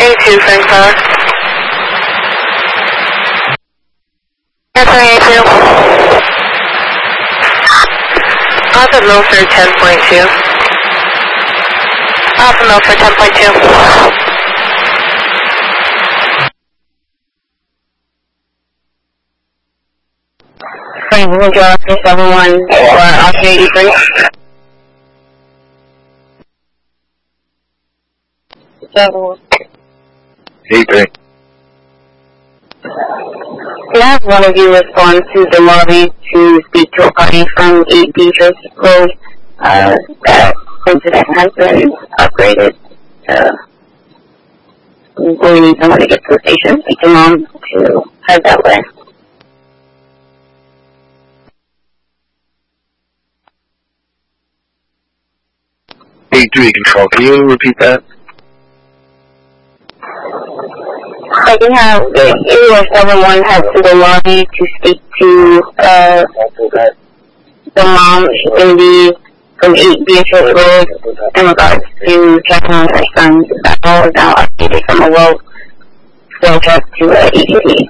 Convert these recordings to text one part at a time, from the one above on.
A2, Frank. Answering A2. Alpha Milford 10.2. Alpha Milford 10.2. Frank, we'll go off to 71 or Oscar 83. A3. Can I have one of you respond to the lobby to speak to a party from 8 Beatrice Road? That incident has been upgraded. We need someone to get to the station, speak to Mom to head that way. A3 Control, can you repeat that? I can have you or someone head to the lobby to speak to the mom. She's going to be from 8 Beatrice Road in regards to checking on her son's battle now updated from a low flow check to ECT.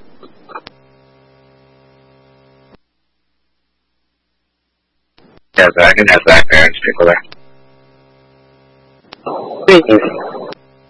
Yeah, I can have that parents speak with her. Thank you.